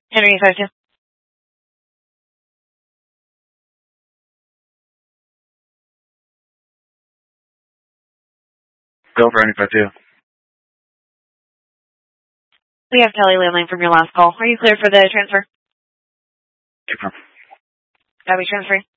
Henry 52. Go for Henry 52. We have Kelly landline from your last call. Are you clear for the transfer? Confirm. Copy transfer.